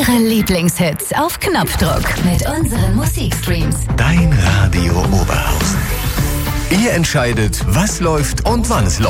Ihre Lieblingshits auf Knopfdruck mit unseren Musikstreams. Dein Radio Oberhausen. Ihr entscheidet, was läuft und wann es läuft.